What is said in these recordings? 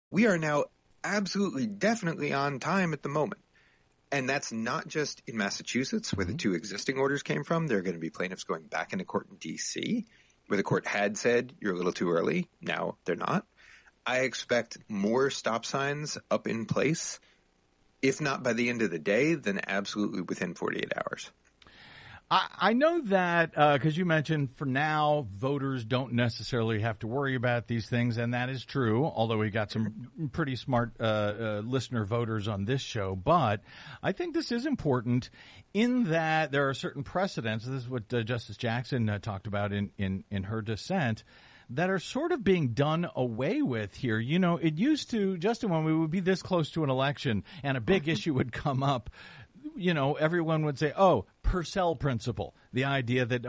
We are now absolutely, definitely on time at the moment. And that's not just in Massachusetts, where the two existing orders came from. There are going to be plaintiffs going back into court in D.C., where the court had said, you're a little too early. Now they're not. I expect more stop signs up in place, if not by the end of the day, then absolutely within 48 hours. I know that because you mentioned for now voters don't necessarily have to worry about these things, and that is true, although we got some pretty smart listener voters on this show. But I think this is important in that there are certain precedents. This is what Justice Jackson talked about in her dissent, that are sort of being done away with here. You know, it used to, Justin, when we would be this close to an election and a big issue would come up, you know, everyone would say, oh, Purcell principle, the idea that,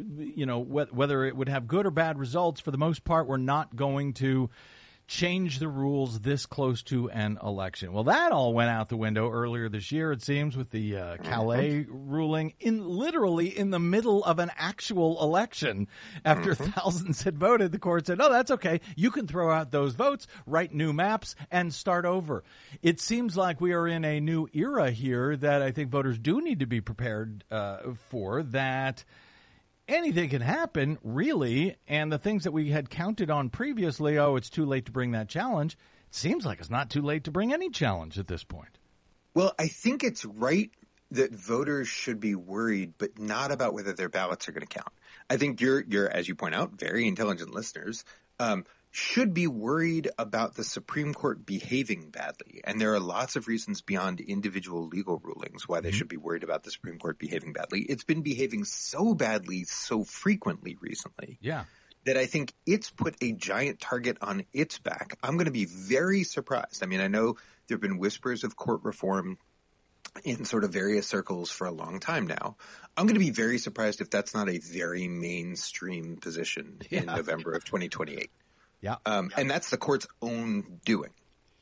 whether it would have good or bad results, for the most part, we're not going to change the rules this close to an election. Well, that all went out the window earlier this year, it seems, with the Calais ruling literally in the middle of an actual election. After thousands had voted, the court said, oh, that's okay. You can throw out those votes, write new maps, and start over. It seems like we are in a new era here that I think voters do need to be prepared for, that anything can happen, really, and the things that we had counted on previously, oh, it's too late to bring that challenge, it seems like it's not too late to bring any challenge at this point. Well, I think it's right that voters should be worried, but not about whether their ballots are going to count. I think you're, as you point out, very intelligent listeners, should be worried about the Supreme Court behaving badly. And there are lots of reasons beyond individual legal rulings why they should be worried about the Supreme Court behaving badly. It's been behaving so badly so frequently recently that I think it's put a giant target on its back. I'm going to be very surprised. I mean, I know there have been whispers of court reform in sort of various circles for a long time now. I'm going to be very surprised if that's not a very mainstream position in November of 2028. And that's the court's own doing.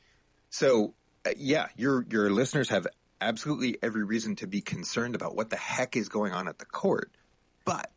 So, your listeners have absolutely every reason to be concerned about what the heck is going on at the court. But,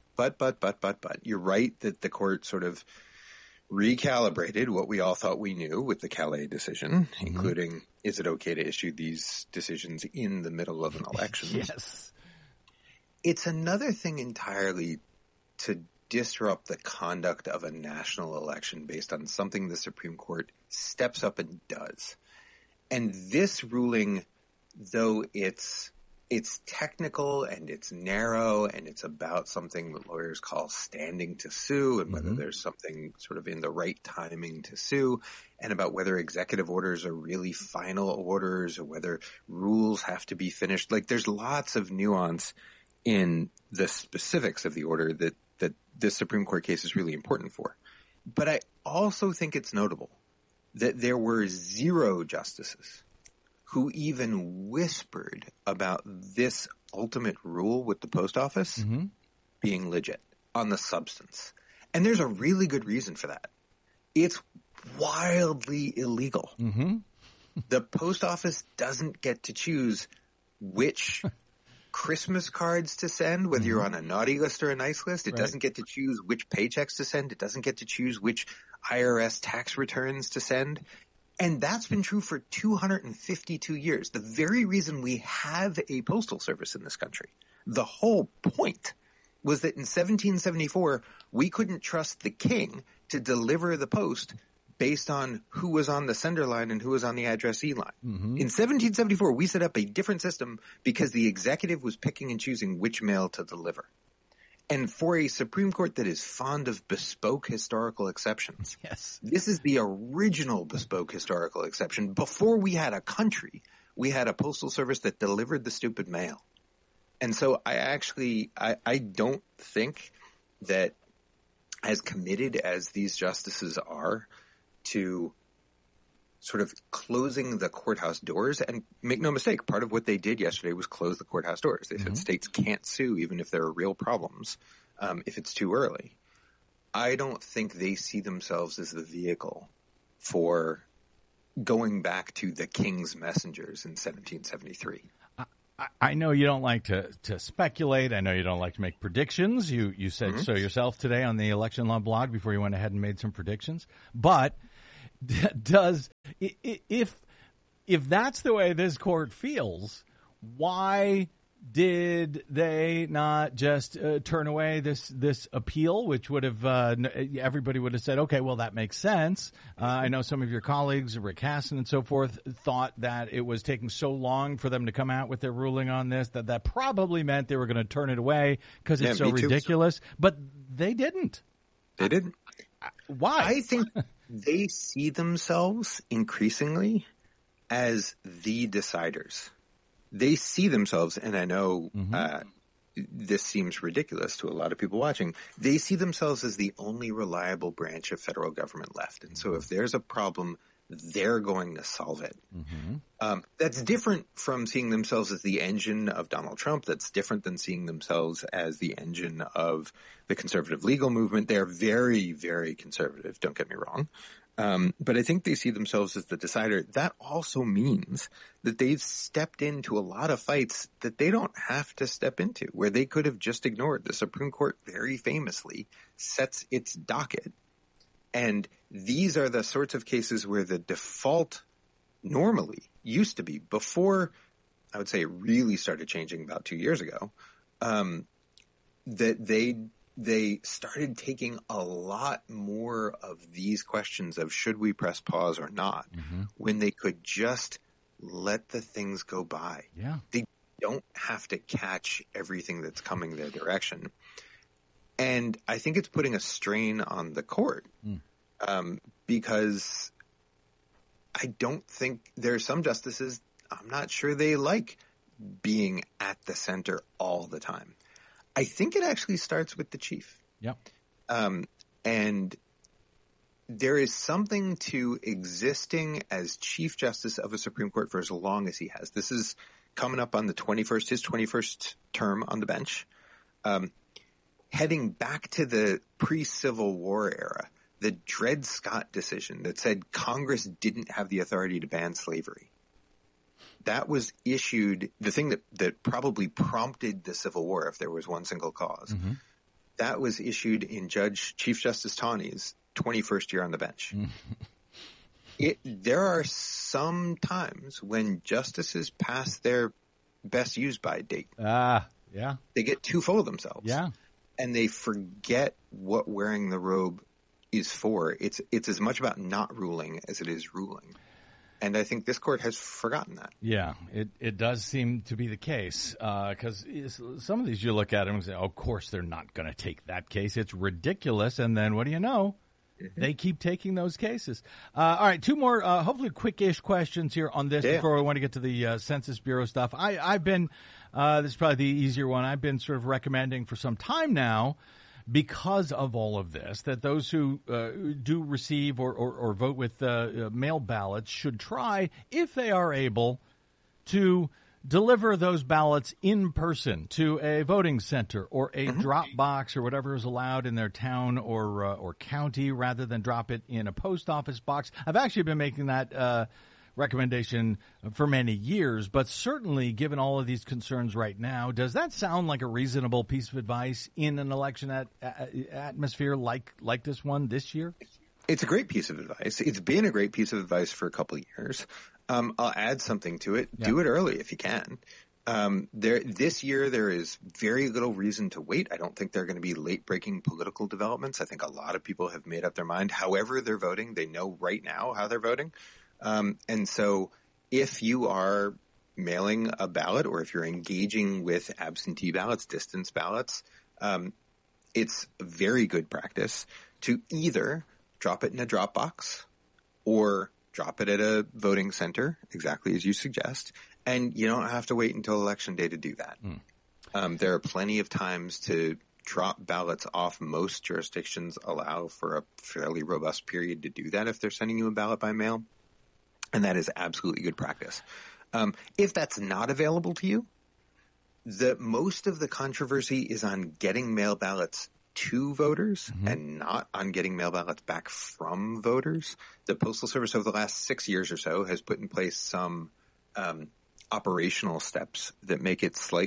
you're right that the court sort of recalibrated what we all thought we knew with the Calais decision, including, is it okay to issue these decisions in the middle of an election? Yes. It's another thing entirely to disrupt the conduct of a national election based on something the Supreme Court steps up and does. And this ruling, though it's technical and it's narrow and it's about something that lawyers call standing to sue and whether there's something sort of in the right timing to sue, and about whether executive orders are really final orders or whether rules have to be finished. Like, there's lots of nuance in the specifics of the order that this Supreme Court case is really important for. But I also think it's notable that there were 0 justices who even whispered about this ultimate rule with the post office being legit on the substance. And there's a really good reason for that. It's wildly illegal. The post office doesn't get to choose which Christmas cards to send, whether you're on a naughty list or a nice list. It doesn't get to choose which paychecks to send. It doesn't get to choose which IRS tax returns to send. And that's been true for 252 years. The very reason we have a postal service in this country, the whole point was that in 1774, we couldn't trust the king to deliver the post based on who was on the sender line and who was on the addressee line. In 1774, we set up a different system because the executive was picking and choosing which mail to deliver. And for a Supreme Court that is fond of bespoke historical exceptions, this is the original bespoke historical exception. Before we had a country, we had a postal service that delivered the stupid mail. And so I don't think that, as committed as these justices are to sort of closing the courthouse doors, and make no mistake, part of what they did yesterday was close the courthouse doors. They said states can't sue even if there are real problems if it's too early. I don't think they see themselves as the vehicle for going back to the king's messengers in 1773. I know you don't like to speculate. I know you don't like to make predictions. You said so yourself today on the Election Law blog before you went ahead and made some predictions. But does if that's the way this court feels, why did they not just turn away this appeal, which would have everybody would have said, okay, well, that makes sense. I know some of your colleagues, Rick Hasson and so forth, thought that it was taking so long for them to come out with their ruling on this that probably meant they were going to turn it away because it's so ridiculous. But they didn't. They didn't. Why? I think they see themselves increasingly as the deciders. They see themselves, and I know this seems ridiculous to a lot of people watching, they see themselves as the only reliable branch of federal government left. And so if there's a problem, they're going to solve it. That's different from seeing themselves as the engine of Donald Trump. That's different than seeing themselves as the engine of the conservative legal movement. They're very, very conservative, don't get me wrong. But I think they see themselves as the decider. That also means that they've stepped into a lot of fights that they don't have to step into, where they could have just ignored. The Supreme Court very famously sets its docket. And these are the sorts of cases where the default normally used to be, before I would say it really started changing about 2 years ago, that they started taking a lot more of these questions of should we press pause or not when they could just let the things go by. Yeah. They don't have to catch everything that's coming their direction. And I think it's putting a strain on the court because I don't think there are some justices, I'm not sure they like being at the center all the time. I think it actually starts with the chief. Yep. And there is something to existing as Chief Justice of a Supreme Court for as long as he has. This is coming up on his 21st term on the bench. Heading back to the pre-Civil War era, the Dred Scott decision that said Congress didn't have the authority to ban slavery. That was issued, the thing that probably prompted the Civil War, if there was one single cause, that was issued in Chief Justice Taney's 21st year on the bench. There are some times when justices pass their best use by date. Yeah. They get too full of themselves. Yeah. And they forget what wearing the robe is for. It's as much about not ruling as it is ruling. And I think this court has forgotten that. Yeah, it does seem to be the case because some of these you look at them and say, oh, of course they're not going to take that case. It's ridiculous. And then what do you know? They keep taking those cases. All right, two more hopefully quick-ish questions here on this before we want to get to the Census Bureau stuff. I've been this is probably the easier one. I've been sort of recommending for some time now, because of all of this, that those who do receive or vote with mail ballots should try, if they are able, to deliver those ballots in person to a voting center or a drop box or whatever is allowed in their town or county, rather than drop it in a post office box. I've actually been making that recommendation for many years, but certainly given all of these concerns right now, does that sound like a reasonable piece of advice in an election atmosphere like this one this year? It's a great piece of advice. It's been a great piece of advice for a couple of years. I'll add something to it. Yeah. Do it early if you can. This year there is very little reason to wait. I don't think there are going to be late-breaking political developments. I think a lot of people have made up their mind. However they're voting, they know right now how they're voting. And so if you are mailing a ballot or if you're engaging with absentee ballots, distance ballots, it's very good practice to either drop it in a drop box or drop it at a voting center, exactly as you suggest. And you don't have to wait until election day to do that. There are plenty of times to drop ballots off. Most jurisdictions allow for a fairly robust period to do that if they're sending you a ballot by mail. And that is absolutely good practice. If that's not available to you, most of the controversy is on getting mail ballots to voters and not on getting mail ballots back from voters. The Postal Service over the last 6 years or so has put in place some operational steps that make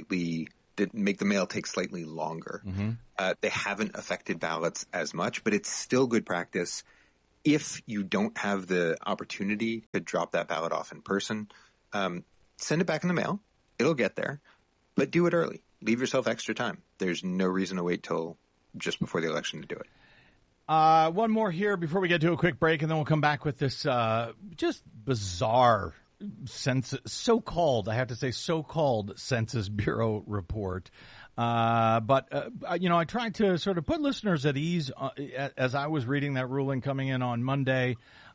the mail take slightly longer. They haven't affected ballots as much, but it's still good practice. if you don't have the opportunity to drop that ballot off in person, send it back in the mail. It'll get there, but do it early. Leave yourself extra time. There's no reason to wait till just before the election to do it. One more here before we get to a quick break, and then we'll come back with this just bizarre so-called Census Bureau report. But I tried to sort of put listeners at ease as I was reading that ruling coming in on Monday,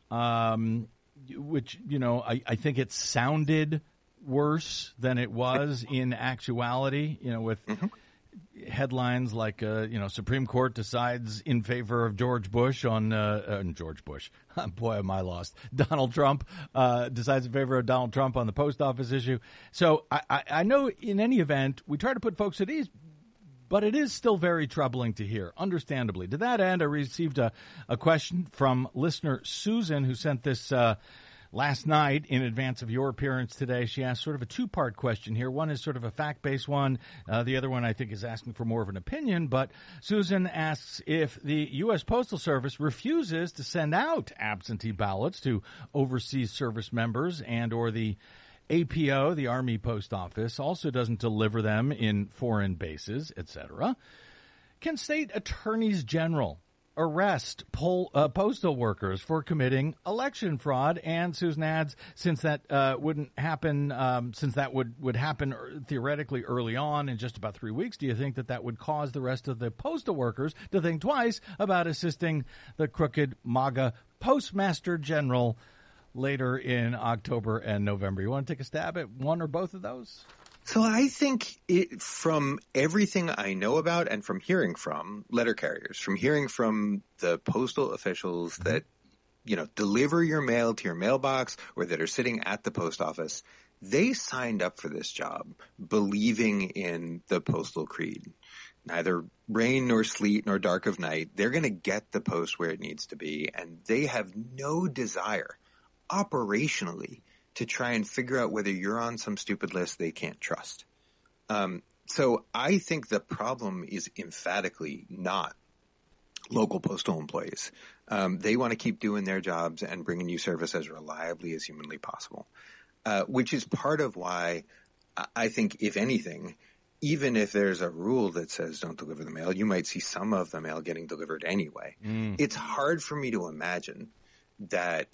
which, I think it sounded worse than it was in actuality, with headlines like, Supreme Court decides in favor of George Bush on George Bush. Boy, am I lost. Donald Trump decides in favor of Donald Trump on the post office issue. So I know in any event, we try to put folks at ease, but it is still very troubling to hear, understandably. To that end, I received a question from listener Susan, who sent this last night in advance of your appearance today. She asked sort of a two-part question here. One is sort of a fact-based one. The other one, I think, is asking for more of an opinion. But Susan asks if the U.S. Postal Service refuses to send out absentee ballots to overseas service members and or the APO, the Army Post Office, also doesn't deliver them in foreign bases, etc. Can state attorneys general arrest postal workers for committing election fraud? And Susan adds, since that wouldn't happen, since that would happen theoretically early on in just about 3 weeks, do you think that would cause the rest of the postal workers to think twice about assisting the crooked MAGA Postmaster General later in October and November? You want to take a stab at one or both of those? So I think from everything I know about and from hearing from letter carriers, from hearing from the postal officials that, deliver your mail to your mailbox or that are sitting at the post office, they signed up for this job believing in the postal creed. Neither rain nor sleet nor dark of night. They're going to get the post where it needs to be, and they have no desire operationally to try and figure out whether you're on some stupid list they can't trust. So I think the problem is emphatically not local postal employees. They want to keep doing their jobs and bringing you service as reliably as humanly possible, which is part of why I think, if anything, even if there's a rule that says don't deliver the mail, you might see some of the mail getting delivered anyway. It's hard for me to imagine that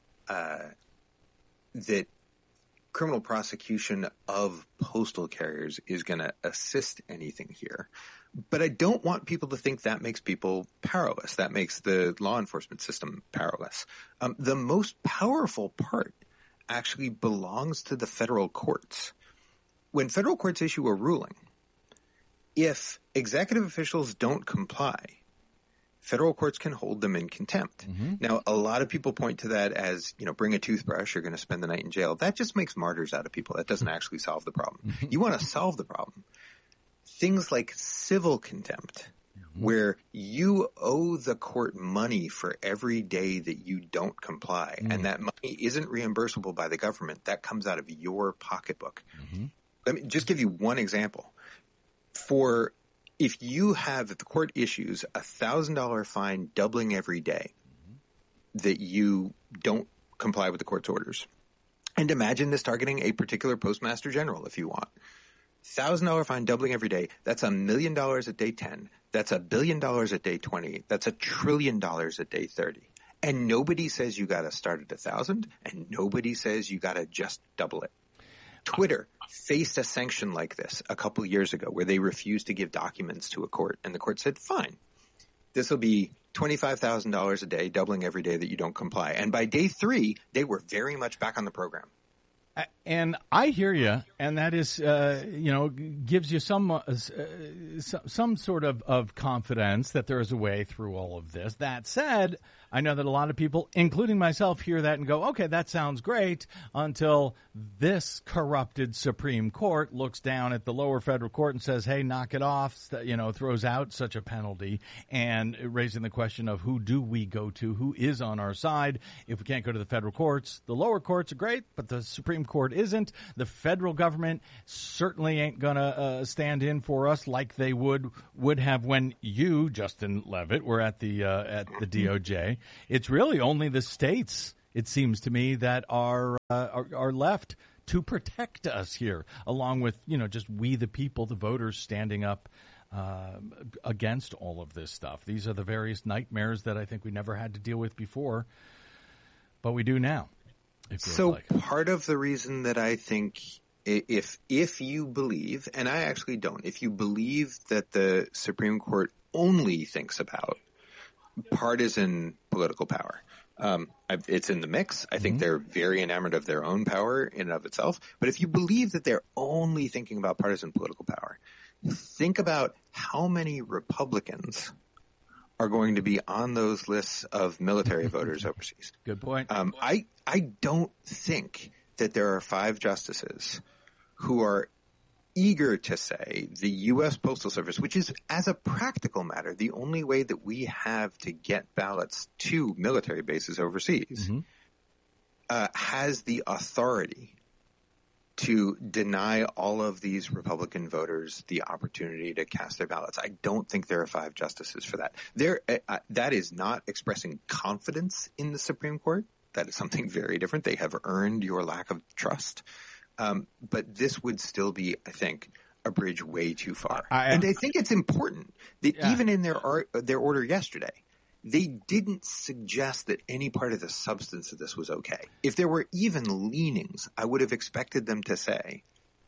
that criminal prosecution of postal carriers is going to assist anything here. But I don't want people to think that makes people powerless. That makes the law enforcement system powerless. The most powerful part actually belongs to the federal courts. When federal courts issue a ruling, if executive officials don't comply, federal courts can hold them in contempt. Now, a lot of people point to that as, bring a toothbrush, you're going to spend the night in jail. That just makes martyrs out of people. That doesn't actually solve the problem. You want to solve the problem. Things like civil contempt, where you owe the court money for every day that you don't comply, and that money isn't reimbursable by the government. That comes out of your pocketbook. Let me just give you one example. If the court issues a $1,000 fine doubling every day that you don't comply with the court's orders, and imagine this targeting a particular postmaster general if you want, $1,000 fine doubling every day, that's $1 million at day 10, that's $1 billion at day 20, that's $1 trillion at day 30. And nobody says you got to start at 1,000, and nobody says you got to just double it. Twitter faced a sanction like this a couple of years ago where they refused to give documents to a court, and the court said, fine, this will be $25,000 a day, doubling every day that you don't comply. And by day 3, they were very much back on the program. And I hear you, and that is, gives you some sort of confidence that there is a way through all of this. That said, I know that a lot of people, including myself, hear that and go, okay, that sounds great, until this corrupted Supreme Court looks down at the lower federal court and says, hey, knock it off, throws out such a penalty, and raising the question of who do we go to, who is on our side. If we can't go to the federal courts, the lower courts are great, but the Supreme Court isn't. The federal government certainly ain't going to stand in for us like they would have when you, Justin Levitt, were at the DOJ. say. It's really only the states, it seems to me, that are left to protect us here, along with, just we the people, the voters, standing up against all of this stuff. These are the various nightmares that I think we never had to deal with before, but we do now. So part of the reason that I think if you believe, and I actually don't, if you believe that the Supreme Court only thinks about partisan political power, it's in the mix. I think they're very enamored of their own power in and of itself. But if you believe that they're only thinking about partisan political power, think about how many Republicans are going to be on those lists of military voters overseas. Good point. I don't think that there are 5 justices who are eager to say the U.S. Postal Service, which is, as a practical matter, the only way that we have to get ballots to military bases overseas, has the authority to deny all of these Republican voters the opportunity to cast their ballots. I don't think there are 5 justices for that. That is not expressing confidence in the Supreme Court. That is something very different. They have earned your lack of trust. But this would still be, I think, a bridge way too far. And I think it's important that even in their order yesterday, they didn't suggest that any part of the substance of this was okay. If there were even leanings, I would have expected them to say,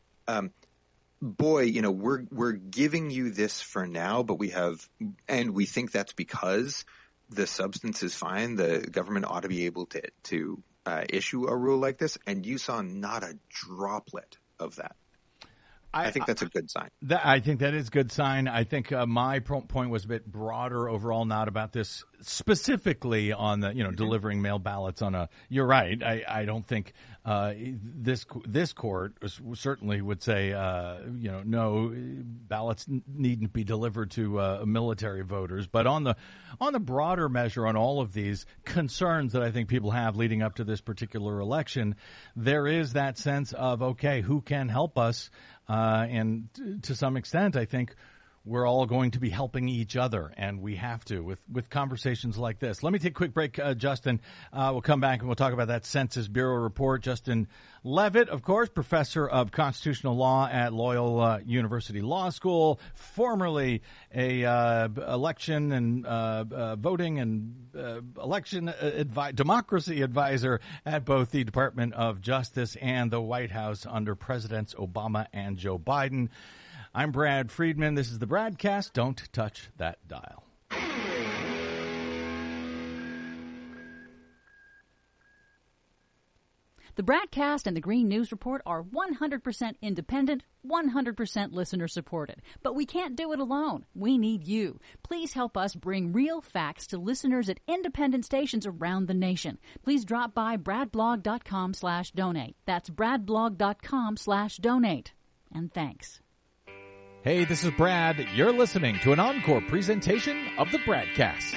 we're giving you this for now, but we think that's because the substance is fine. The government ought to be able to issue a rule like this, and you saw not a droplet of that. I think that's a good sign. I think that is a good sign. I think my point was a bit broader overall, not about this specifically on the, delivering mail ballots on a. You're right. I don't think this court certainly would say, no, ballots needn't be delivered to military voters. But on the broader measure, on all of these concerns that I think people have leading up to this particular election, there is that sense of, okay, who can help us? And to some extent, I think we're all going to be helping each other, and we have to with conversations like this. Let me take a quick break, Justin. We'll come back and we'll talk about that Census Bureau report. Justin Levitt, of course, professor of constitutional law at Loyola University Law School, formerly a election and voting and election democracy advisor at both the Department of Justice and the White House under Presidents Obama and Joe Biden. I'm Brad Friedman. This is the Bradcast. Don't touch that dial. The Bradcast and the Green News Report are 100% independent, 100% listener supported. But we can't do it alone. We need you. Please help us bring real facts to listeners at independent stations around the nation. Please drop by bradblog.com/donate. That's bradblog.com/donate. And thanks. Hey, this is Brad. You're listening to an encore presentation of the Bradcast.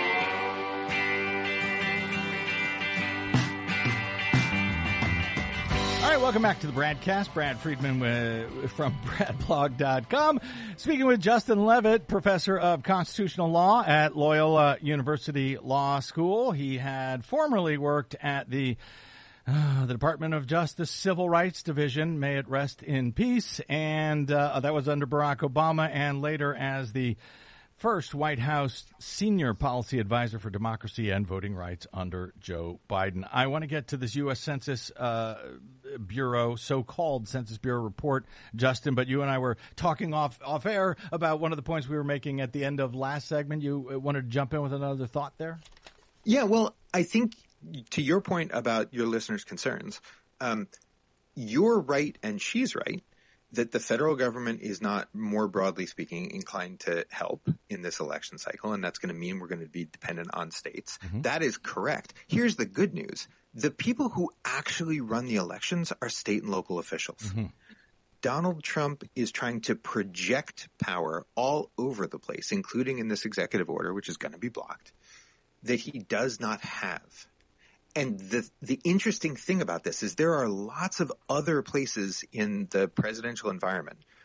All right, welcome back to the Bradcast. Brad Friedman from bradblog.com. Speaking with Justin Levitt, professor of constitutional law at Loyola University Law School. He had formerly worked at the Department of Justice Civil Rights Division, may it rest in peace, and that was under Barack Obama, and later as the first White House senior policy advisor for democracy and voting rights under Joe Biden. I want to get to this U.S. Census Bureau, so-called Census Bureau report, Justin, but you and I were talking off air about one of the points we were making at the end of last segment. You wanted to jump in with another thought there? Yeah, well, I think to your point about your listeners' concerns, you're right and she's right that the federal government is not, more broadly speaking, inclined to help in this election cycle, and that's going to mean we're going to be dependent on states. Mm-hmm. That is correct. Here's the good news. The people who actually run the elections are state and local officials. Mm-hmm. Donald Trump is trying to project power all over the place, including in this executive order, which is going to be blocked, that he does not have. And the interesting thing about this is there are lots of other places in the presidential environment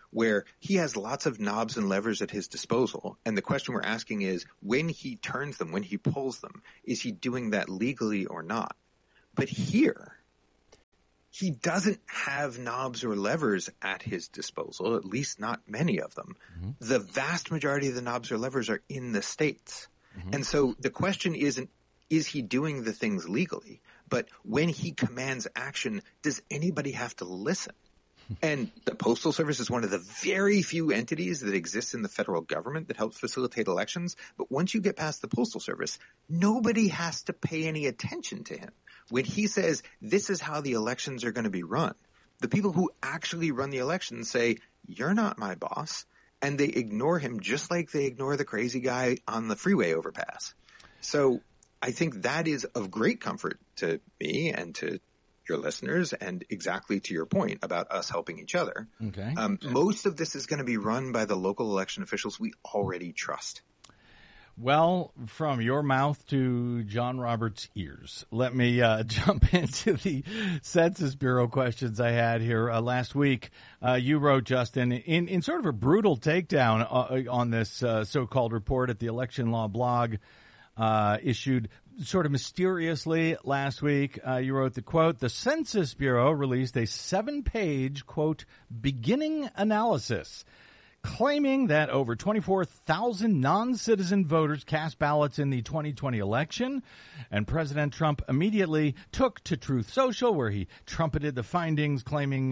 where he has lots of knobs and levers at his disposal. And the question we're asking is, when he turns them, when he pulls them, is he doing that legally or not? But here, he doesn't have knobs or levers at his disposal, at least not many of them. Mm-hmm. The vast majority of the knobs or levers are in the states. Mm-hmm. And so the question isn't, is he doing the things legally? But when he commands action, does anybody have to listen? And the Postal Service is one of the very few entities that exists in the federal government that helps facilitate elections. But once you get past the Postal Service, nobody has to pay any attention to him. When he says, this is how the elections are going to be run, the people who actually run the elections say, you're not my boss. And they ignore him just like they ignore the crazy guy on the freeway overpass. So I think that is of great comfort to me and to your listeners, and exactly to your point about us helping each other. Okay. Most of this is going to be run by the local election officials we already trust. Well, from your mouth to John Roberts' ears, let me jump into the Census Bureau questions I had here. Last week, you wrote, Justin, in sort of a brutal takedown on this so-called report at the Election Law blog, issued sort of mysteriously last week. You wrote the quote, the Census Bureau released a 7-page, quote, beginning analysis claiming that over 24,000 non-citizen voters cast ballots in the 2020 election, and President Trump immediately took to Truth Social, where he trumpeted the findings, claiming,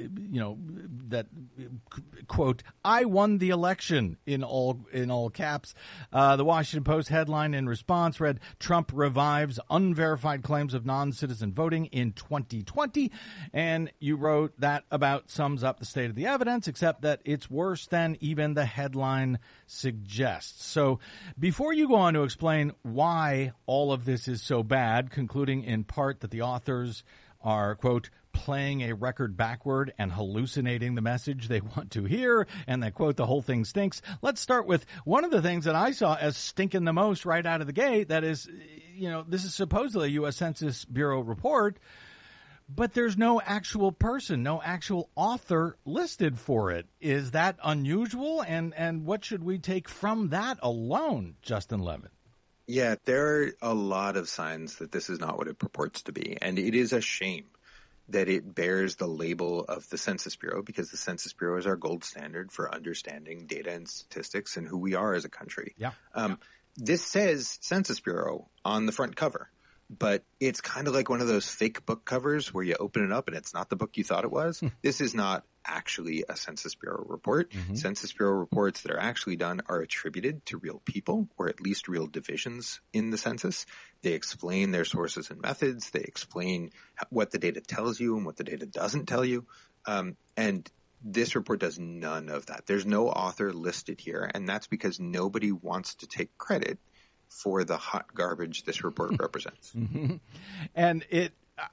that, quote, I won the election, in all caps. The Washington Post headline in response read, Trump revives unverified claims of non-citizen voting in 2020, and you wrote that about sums up the state of the evidence, except that it's worse than even the headline suggests. So before you go on to explain why all of this is so bad, concluding in part that the authors are, quote, playing a record backward and hallucinating the message they want to hear, and that, quote, the whole thing stinks, let's start with one of the things that I saw as stinking the most right out of the gate. That is, this is supposedly a U.S. Census Bureau report, but there's no actual person, no actual author listed for it. Is that unusual? And what should we take from that alone, Justin Levin? Yeah, there are a lot of signs that this is not what it purports to be. And it is a shame that it bears the label of the Census Bureau, because the Census Bureau is our gold standard for understanding data and statistics and who we are as a country. Yeah. This says Census Bureau on the front cover. But it's kind of like one of those fake book covers where you open it up and it's not the book you thought it was. This is not actually a Census Bureau report. Mm-hmm. Census Bureau reports that are actually done are attributed to real people, or at least real divisions in the census. They explain their sources and methods. They explain what the data tells you and what the data doesn't tell you. And this report does none of that. There's no author listed here, and that's because nobody wants to take credit for the hot garbage this report represents. Mm-hmm. And it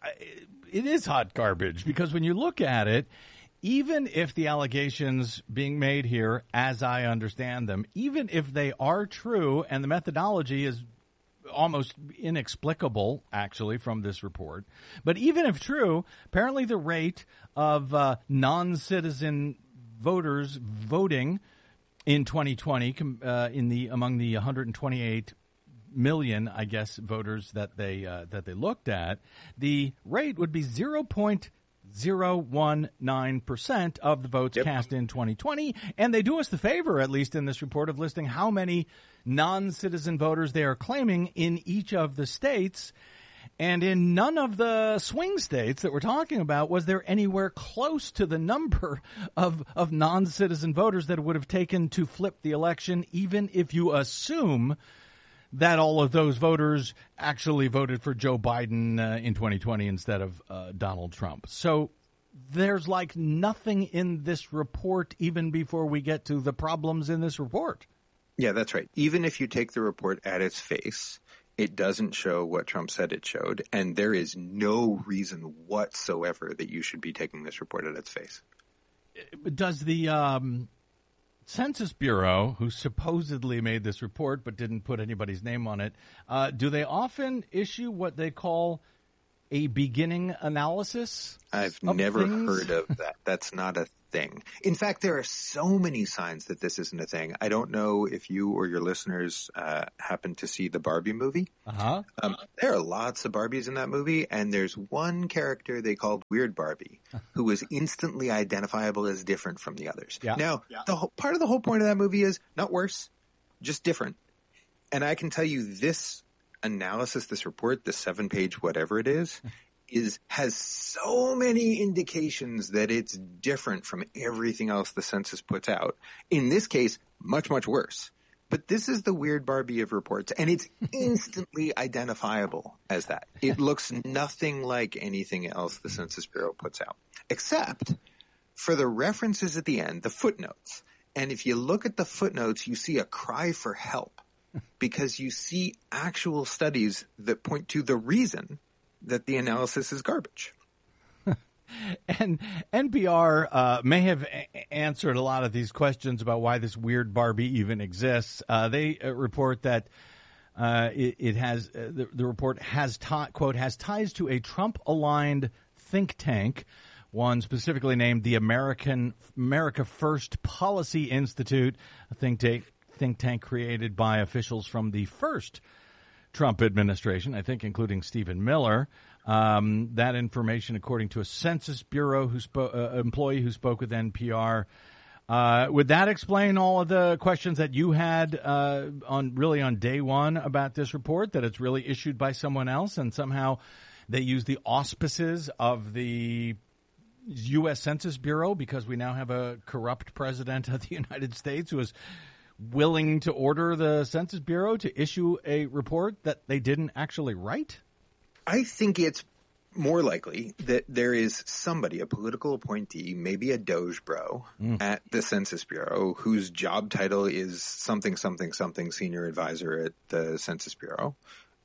is hot garbage, because when you look at it, even if the allegations being made here, as I understand them, even if they are true and the methodology is almost inexplicable, actually, from this report, but even if true, apparently the rate of non-citizen voters voting in 2020 among the 128 million, I guess, voters that they looked at, the rate would be 0.019% of the votes cast in 2020. And they do us the favor, at least in this report, of listing how many non-citizen voters they are claiming in each of the states. And in none of the swing states that we're talking about was there anywhere close to the number of non-citizen voters that it would have taken to flip the election, even if you assume that all of those voters actually voted for Joe Biden in 2020 instead of Donald Trump. So there's like nothing in this report even before we get to the problems in this report. Yeah, that's right. Even if you take the report at its face, it doesn't show what Trump said it showed, and there is no reason whatsoever that you should be taking this report at its face. Does the Census Bureau, who supposedly made this report but didn't put anybody's name on it, do they often issue what they call a beginning analysis? I've never heard of that. That's not a thing. In fact, there are so many signs that this isn't a thing. I don't know if you or your listeners happen to see the Barbie movie. There are lots of Barbies in that movie, and there's one character they called Weird Barbie who is instantly identifiable as different from the others. Yeah. Now, part of the whole point of that movie is not worse, just different. And I can tell you this analysis, this report, the 7-page whatever it is has so many indications that it's different from everything else the census puts out. In this case, much, much worse. But this is the Weird Barbie of reports, and it's instantly identifiable as that. It looks nothing like anything else the Census Bureau puts out, except for the references at the end, the footnotes. And if you look at the footnotes, you see a cry for help because you see actual studies that point to the reason that the analysis is garbage. And NPR may have answered a lot of these questions about why this Weird Barbie even exists. They report that it has the report has quote has ties to a Trump-aligned think tank, one specifically named the America First Policy Institute, a think tank created by officials from the first Trump administration, I think, including Stephen Miller. That information, according to a Census Bureau employee who spoke with NPR. Would that explain all of the questions that you had on day one about this report, that it's really issued by someone else and somehow they use the auspices of the U.S. Census Bureau because we now have a corrupt president of the United States who is willing to order the Census Bureau to issue a report that they didn't actually write? I think it's more likely that there is somebody, a political appointee, maybe a Doge bro at the Census Bureau whose job title is something senior advisor at the Census Bureau,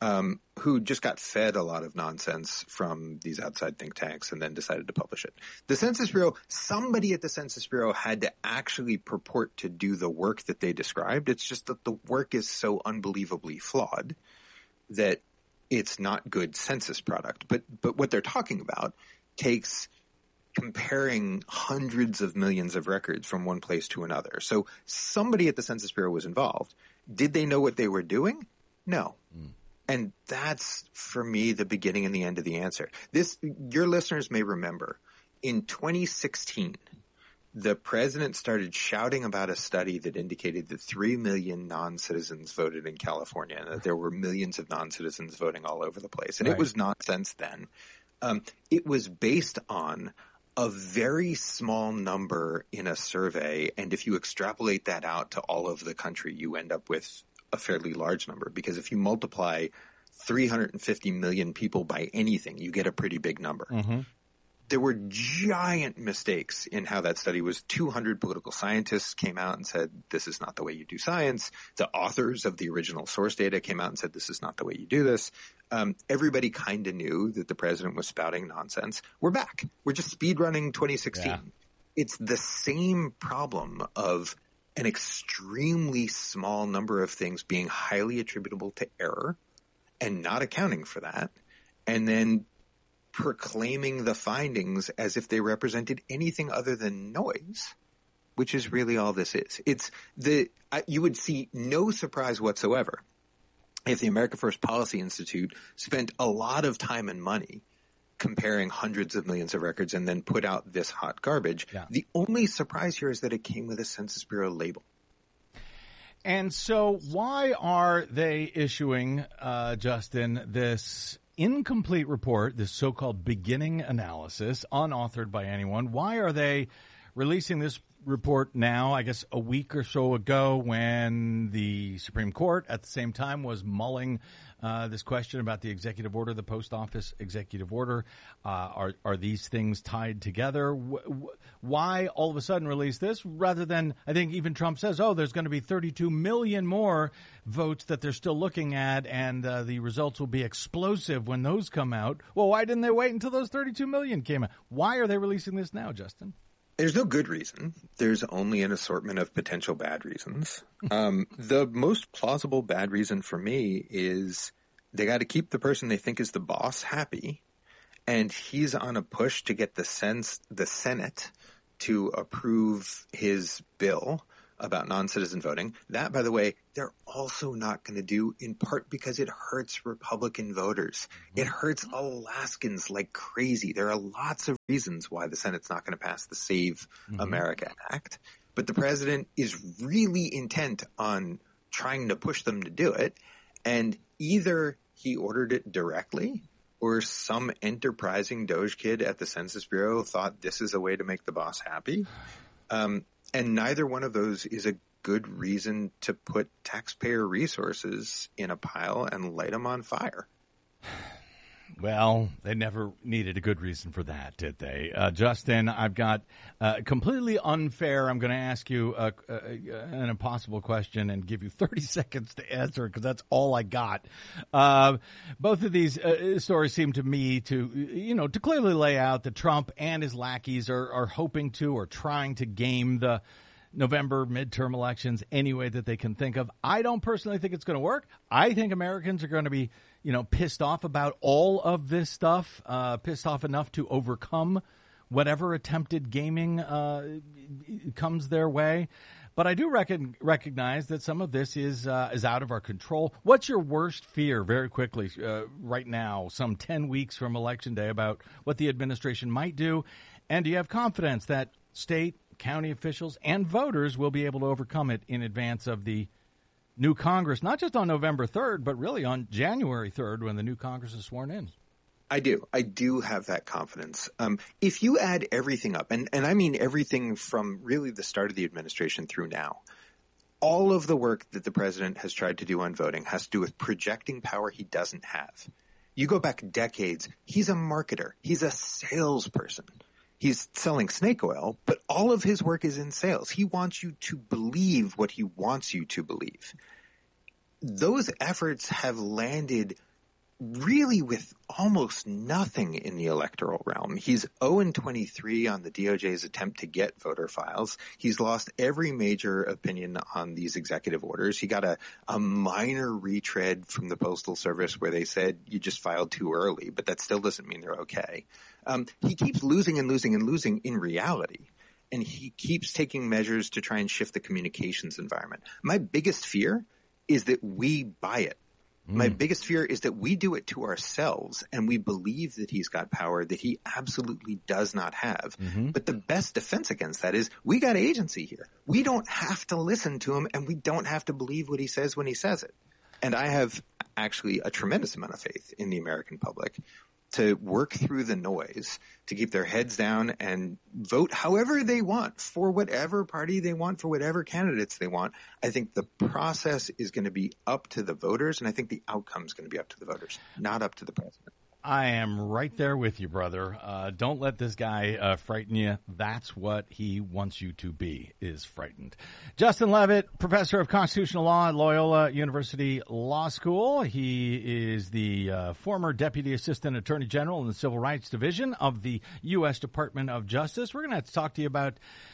who just got fed a lot of nonsense from these outside think tanks and then decided to publish it. The Census Bureau, somebody at the Census Bureau had to actually purport to do the work that they described. It's just that the work is so unbelievably flawed that it's not good census product. But what they're talking about takes comparing hundreds of millions of records from one place to another. So somebody at the Census Bureau was involved. Did they know what they were doing? No. And that's, for me, the beginning and the end of the answer. Your listeners may remember, in 2016, the president started shouting about a study that indicated that 3 million non-citizens voted in California and that there were millions of non-citizens voting all over the place. And It was nonsense then. It was based on a very small number in a survey. And if you extrapolate that out to all of the country, you end up with a fairly large number, because if you multiply 350 million people by anything, you get a pretty big number. There were giant mistakes in how that study was. 200 political scientists came out and said, this is not the way you do science. The authors of the original source data came out and said, this is not the way you do this. Everybody kind of knew that the president was spouting nonsense. We're back. We're just speed running 2016. Yeah. It's the same problem of an extremely small number of things being highly attributable to error and not accounting for that, and then proclaiming the findings as if they represented anything other than noise, which is really all this is. You would see no surprise whatsoever if the America First Policy Institute spent a lot of time and money comparing hundreds of millions of records and then put out this hot garbage. Yeah. The only surprise here is that it came with a Census Bureau label. And so why are they issuing, Justin, this incomplete report, this so-called beginning analysis, unauthored by anyone? Why are they releasing this report now, I guess a week or so ago, when the Supreme Court at the same time was mulling this question about the executive order, the post office executive order? Are these things tied together? Why all of a sudden release this rather than, I think even Trump says, there's going to be 32 million more votes that they're still looking at, and the results will be explosive when those come out. Well, why didn't they wait until those 32 million came out? Why are they releasing this now, Justin? There's no good reason. There's only an assortment of potential bad reasons. The most plausible bad reason for me is they got to keep the person they think is the boss happy and he's on a push to get the Senate to approve his bill about non-citizen voting. That, by the way, they're also not going to do, in part because it hurts Republican voters. It hurts Alaskans like crazy. There are lots of reasons why the Senate's not going to pass the Save America Act, but the president is really intent on trying to push them to do it, and either he ordered it directly or some enterprising Doge kid at the Census Bureau thought this is a way to make the boss happy. And neither one of those is a good reason to put taxpayer resources in a pile and light them on fire. Well, they never needed a good reason for that, did they? Justin, I've got completely unfair. I'm going to ask you an impossible question and give you 30 seconds to answer because that's all I got. Both of these stories seem to me to clearly lay out that Trump and his lackeys are hoping to or trying to game the November midterm elections any way that they can think of. I don't personally think it's going to work. I think Americans are going to be pissed off about all of this stuff, pissed off enough to overcome whatever attempted gaming comes their way. But I do recognize that some of this is out of our control. What's your worst fear, very quickly, right now, some 10 weeks from Election Day, about what the administration might do? And do you have confidence that state, county officials, and voters will be able to overcome it in advance of the new Congress, not just on November 3rd, but really on January 3rd when the new Congress is sworn in? I do have that confidence. If you add everything up, and I mean everything from really the start of the administration through now, all of the work that the president has tried to do on voting has to do with projecting power he doesn't have. You go back decades, he's a marketer. He's a salesperson. He's selling snake oil, but all of his work is in sales. He wants you to believe what he wants you to believe. Those efforts have landed really with almost nothing in the electoral realm. He's 0-23 on the DOJ's attempt to get voter files. He's lost every major opinion on these executive orders. He got a minor retread from the Postal Service where they said you just filed too early, but that still doesn't mean they're okay. He keeps losing and losing and losing in reality, and he keeps taking measures to try and shift the communications environment. My biggest fear is that we buy it. My biggest fear is that we do it to ourselves and we believe that he's got power that he absolutely does not have. But the best defense against that is we got agency here. We don't have to listen to him and we don't have to believe what he says when he says it. And I have actually a tremendous amount of faith in the American public to work through the noise, to keep their heads down and vote however they want, for whatever party they want, for whatever candidates they want. I think the process is going to be up to the voters, and I think the outcome is going to be up to the voters, not up to the president. I am right there with you, brother. Don't let this guy frighten you. That's what he wants you to be, is frightened. Justin Levitt, professor of constitutional law at Loyola University Law School. He is the former Deputy Assistant Attorney General in the Civil Rights Division of the U.S. Department of Justice. We're going to have to talk to you about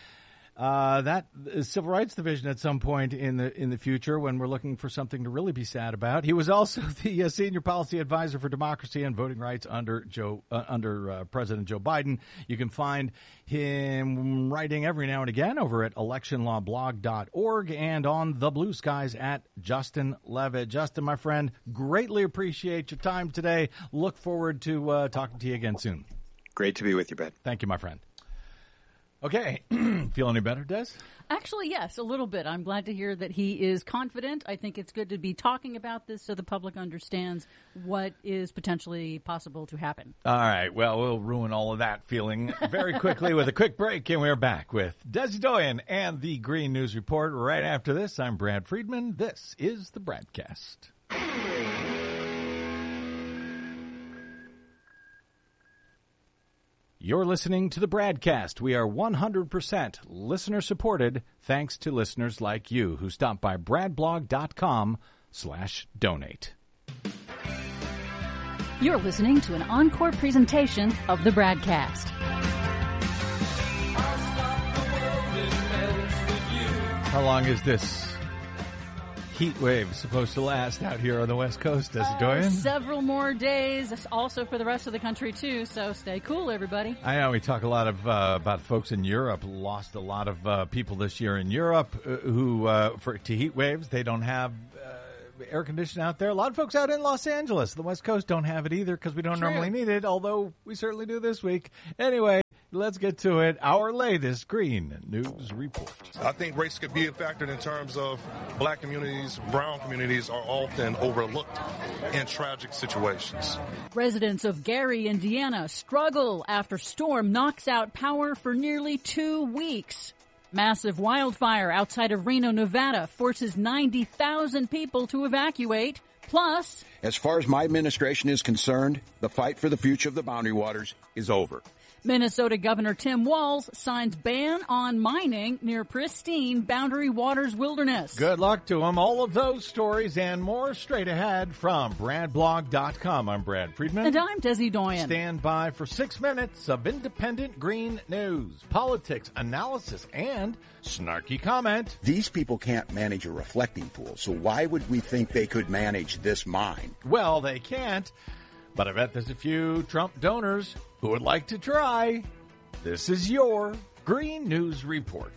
that Civil Rights Division at some point in the future when we're looking for something to really be sad about. He was also the senior policy advisor for democracy and voting rights under President Joe Biden. You can find him writing every now and again over at electionlawblog.org and on the blue skies at Justin Levitt. Justin, my friend, greatly appreciate your time today. Look forward to talking to you again soon. Great to be with you, Ben. Thank you, my friend. Okay. Feel any better, Des? Actually, yes, a little bit. I'm glad to hear that he is confident. I think it's good to be talking about this so the public understands what is potentially possible to happen. All right. Well, we'll ruin all of that feeling very quickly with a quick break, and we're back with Desi Doyen and the Green News Report. Right after this, I'm Brad Friedman. This is the Bradcast. You're listening to the Bradcast. We are 100% listener-supported thanks to listeners like you who stop by bradblog.com/donate. You're listening to an encore presentation of the Bradcast. How long is this heat wave supposed to last out here on the West Coast, Desi Doyen? Several more days, also for the rest of the country, too, so stay cool, everybody. I know we talk a lot of about folks in Europe. Lost a lot of people this year in Europe who, to heat waves, they don't have air conditioning out there. A lot of folks out in Los Angeles, the West Coast, don't have it either because we don't normally need it, although we certainly do this week. Anyway, let's get to it. Our latest Green News Report. I think race could be a factor in terms of black communities, brown communities are often overlooked in tragic situations. Residents of Gary, Indiana struggle after storm knocks out power for nearly 2 weeks. Massive wildfire outside of Reno, Nevada forces 90,000 people to evacuate. Plus, as far as my administration is concerned, the fight for the future of the Boundary Waters is over. Minnesota Governor Tim Walz signs ban on mining near pristine Boundary Waters wilderness. Good luck to him. All of those stories and more straight ahead from BradBlog.com. I'm Brad Friedman. And I'm Desi Doyen. Stand by for 6 minutes of independent green news, politics, analysis, and snarky comment. These people can't manage a reflecting pool, so why would we think they could manage this mine? Well, they can't, but I bet there's a few Trump donors who would like to try. This is your Green News Report.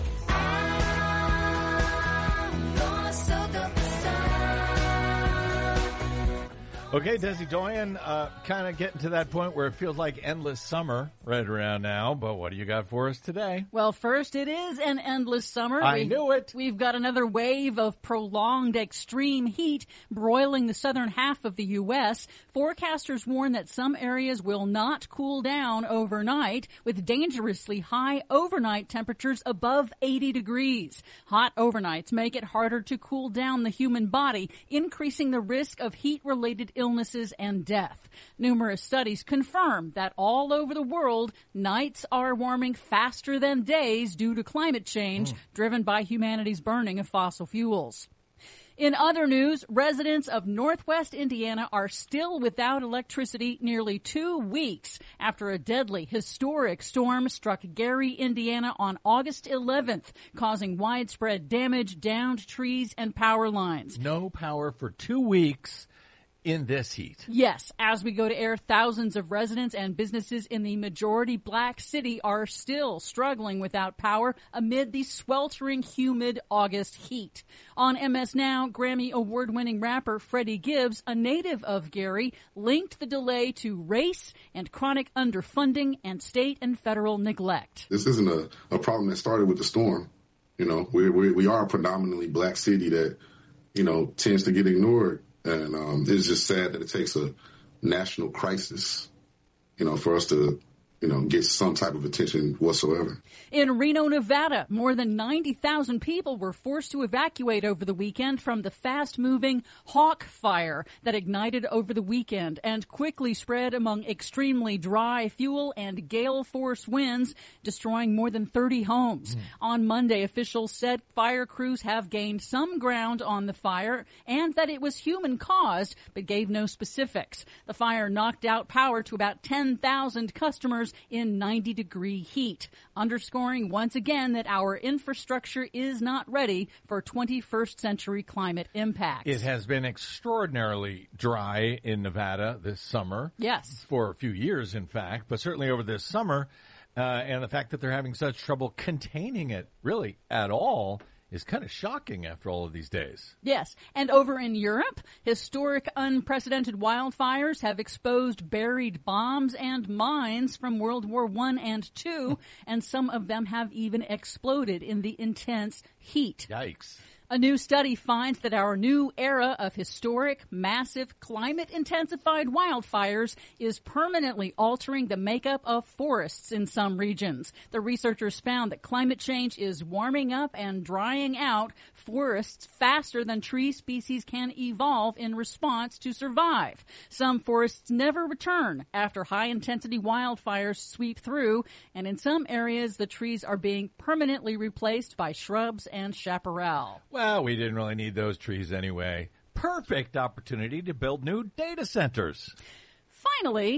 Okay, Desi Doyen, kind of getting to that point where it feels like endless summer right around now, but what do you got for us today? Well, first, it is an endless summer. I knew it. We've got another wave of prolonged extreme heat broiling the southern half of the U.S. Forecasters warn that some areas will not cool down overnight, with dangerously high overnight temperatures above 80 degrees. Hot overnights make it harder to cool down the human body, increasing the risk of heat-related illnesses and death. Numerous studies confirm that all over the world, nights are warming faster than days due to climate change driven by humanity's burning of fossil fuels. In other news, residents of Northwest Indiana are still without electricity nearly 2 weeks after a deadly, historic storm struck Gary, Indiana on August 11th, causing widespread damage, downed trees, and power lines. No power for 2 weeks in this heat. Yes, as we go to air, thousands of residents and businesses in the majority black city are still struggling without power amid the sweltering, humid August heat. On MS Now, Grammy award-winning rapper Freddie Gibbs, a native of Gary, linked the delay to race and chronic underfunding and state and federal neglect. This isn't a problem that started with the storm. You know, we are a predominantly black city that, you know, tends to get ignored. And it's just sad that it takes a national crisis, you know, for us to, you know, get some type of attention whatsoever. In Reno, Nevada, more than 90,000 people were forced to evacuate over the weekend from the fast-moving Hawk Fire that ignited over the weekend and quickly spread among extremely dry fuel and gale force winds, destroying more than 30 homes. On Monday, officials said fire crews have gained some ground on the fire and that it was human-caused, but gave no specifics. The fire knocked out power to about 10,000 customers in 90-degree heat, underscoring once again that our infrastructure is not ready for 21st century climate impacts. It has been extraordinarily dry in Nevada this summer. Yes. For a few years, in fact, but certainly over this summer. And the fact that they're having such trouble containing it really at all is kind of shocking after all of these days. Yes. And over in Europe, historic unprecedented wildfires have exposed buried bombs and mines from World War I and II, and some of them have even exploded in the intense heat. Yikes. A new study finds that our new era of historic, massive, climate-intensified wildfires is permanently altering the makeup of forests in some regions. The researchers found that climate change is warming up and drying out forests faster than tree species can evolve in response to survive. Some forests never return after high-intensity wildfires sweep through, and in some areas the trees are being permanently replaced by shrubs and chaparral. Well, we didn't really need those trees anyway. Perfect opportunity to build new data centers. Finally,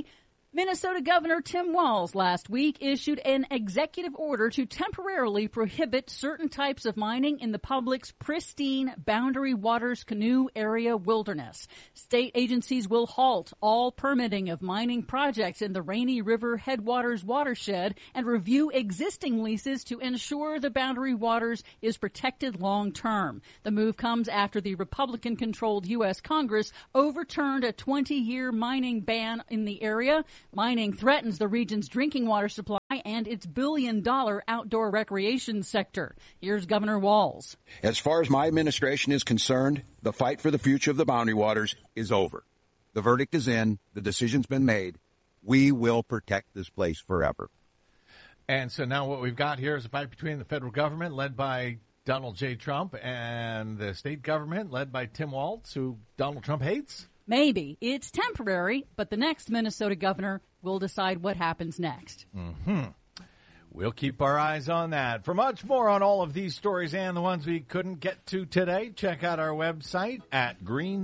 Minnesota Governor Tim Walz last week issued an executive order to temporarily prohibit certain types of mining in the public's pristine Boundary Waters Canoe Area wilderness. State agencies will halt all permitting of mining projects in the Rainy River Headwaters watershed and review existing leases to ensure the Boundary Waters is protected long term. The move comes after the Republican-controlled U.S. Congress overturned a 20-year mining ban in the area. Mining threatens the region's drinking water supply and its billion-dollar outdoor recreation sector. Here's Governor Walz. As far as my administration is concerned, the fight for the future of the Boundary Waters is over. The verdict is in. The decision's been made. We will protect this place forever. And so now what we've got here is a fight between the federal government, led by Donald J. Trump, and the state government, led by Tim Walz, who Donald Trump hates. Maybe. It's temporary, but the next Minnesota governor will decide what happens next. We'll keep our eyes on that. For much more on all of these stories and the ones we couldn't get to today, check out our website at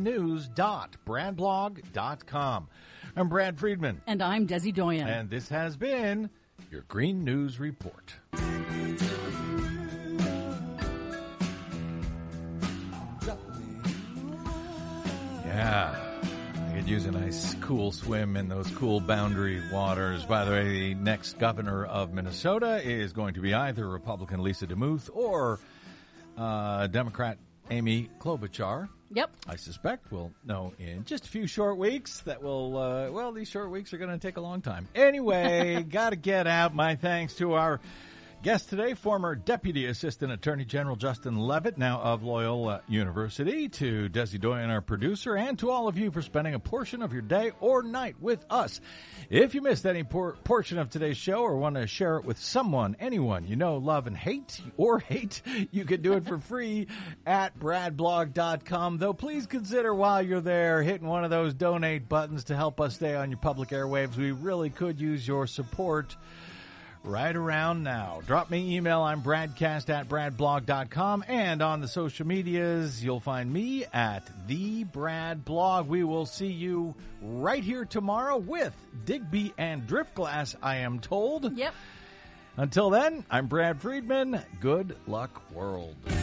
greennews.bradblog.com. I'm Brad Friedman. And I'm Desi Doyen. And this has been your Green News Report. Yeah. I could use a nice cool swim in those cool Boundary Waters. By the way, the next governor of Minnesota is going to be either Republican Lisa DeMuth or Democrat Amy Klobuchar. Yep. I suspect we'll know in just a few short weeks that we'll, these short weeks are going to take a long time. Anyway, got to get out. My thanks to our guest today, former Deputy Assistant Attorney General Justin Levitt, now of Loyola University, to Desi Doyen, our producer, and to all of you for spending a portion of your day or night with us. If you missed any portion of today's show or want to share it with someone, anyone you know, love, and hate, you can do it for free at bradblog.com. Though please consider while you're there hitting one of those donate buttons to help us stay on your public airwaves. We really could use your support right around now. Drop me email. I'm bradcast@bradblog.com. And on the social medias, you'll find me at @TheBradBlog. We will see you right here tomorrow with Digby and Driftglass, I am told. Yep. Until then, I'm Brad Friedman. Good luck, world.